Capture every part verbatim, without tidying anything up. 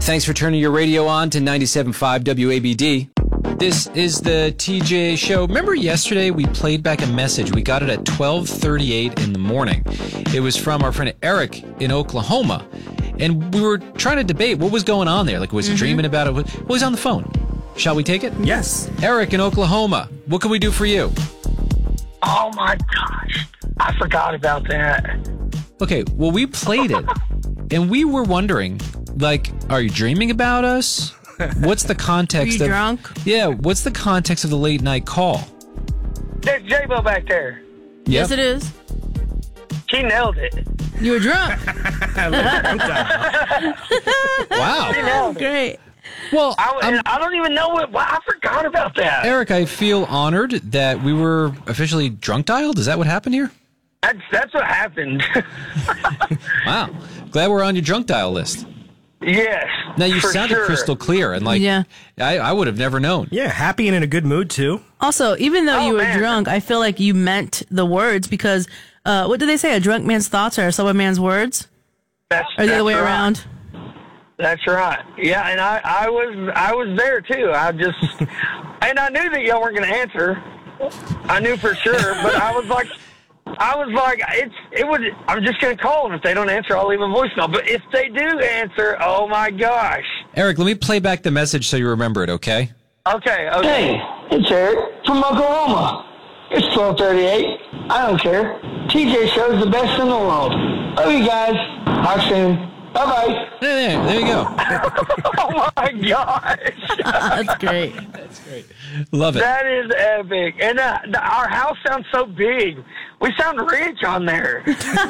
Thanks for turning your radio on to ninety-seven point five W A B D. This is the T J Show. Remember yesterday we played back a message. We got it at twelve thirty-eight in the morning. It was from our friend Eric in Oklahoma. And we were trying to debate what was going on there. Like, was he mm-hmm. dreaming about it? Well, he's on the phone. Shall we take it? Yes. Eric in Oklahoma, what can we do for you? Oh, my gosh. I forgot about that. Okay, well, we played it. And we were wondering, like, are you dreaming about us? What's the context Are you of... drunk? Yeah, what's the context of the late night call? There's J-Bo back there. Yep. Yes, it is. She nailed it. You were drunk. Wow. She nailed it. Great. Well, I, I'm- I don't even know what... I forgot about that. Eric, I feel honored that we were officially drunk dialed. Is that what happened here? That's, that's what happened. Wow. Glad we're on your drunk dial list. Yes. Now, you for sounded sure. crystal clear, and like, Yeah. I, I would have never known. Yeah, happy and in a good mood, too. Also, even though Oh, you were man. drunk, I feel like you meant the words because, uh, what do they say? A drunk man's thoughts are a sober man's words? That's, Or the other that's way right. around? That's right. Yeah, and I, I was I was there too. I just and I knew that y'all weren't going to answer. I knew for sure, but I was like, I was like, it's it would. I'm just going to call them. If they don't answer, I'll leave a voicemail. But if they do answer, oh my gosh. Eric, let me play back the message so you remember it, okay? Okay. Okay. Hey, it's Eric from Oklahoma. It's twelve thirty-eight. I don't care. T J Show's the best in the world. Love you guys. Talk soon. Bye-bye. There, there, there you go. Oh my gosh. That's great. Love it. That is epic. And uh, the, our house sounds so big. We sound rich on there.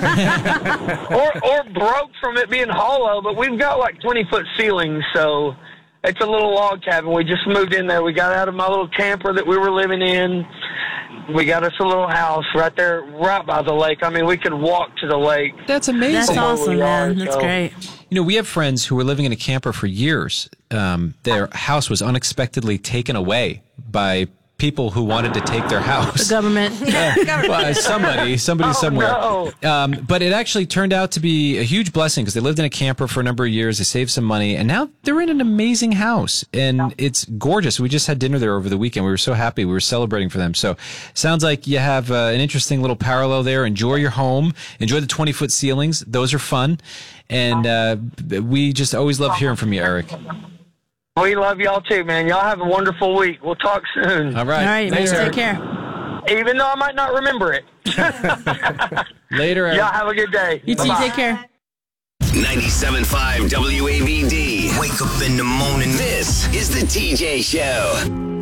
or or broke from it being hollow, but we've got like twenty-foot ceilings, so it's a little log cabin. We just moved in there. We got out of my little camper that we were living in. We got us a little house right there, right by the lake. I mean, we could walk to the lake. That's amazing. That's awesome, we are, man. That's so- great. You know, we have friends who were living in a camper for years. Um, their house was unexpectedly taken away by people who wanted to take their The house. government. Well, somebody, somebody Oh, somewhere. no. Um, but it actually turned out to be a huge blessing because they lived in a camper for a number of years. They saved some money, and now they're in an amazing house, and it's gorgeous. We just had dinner there over the weekend. We were so happy. We were celebrating for them. So sounds like you have uh, an interesting little parallel there. Enjoy your home. Enjoy the twenty-foot ceilings. Those are fun. And uh, we just always love hearing from you, Eric. We love y'all too, man. Y'all have a wonderful week. We'll talk soon. All right. All right, man. Thanks, Take Eric. care. Even though I might not remember it. Later, Eric. Y'all have a good day. You too. Bye-bye. Take care. ninety-seven point five W A B D. Wake up in the morning. This is the T J Show.